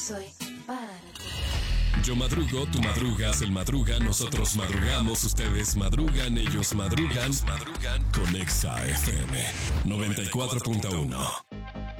Soy para ti. Yo madrugo, tú madrugas, él madruga, nosotros madrugamos, ustedes madrugan, ellos madrugan con Exa FM 94.1.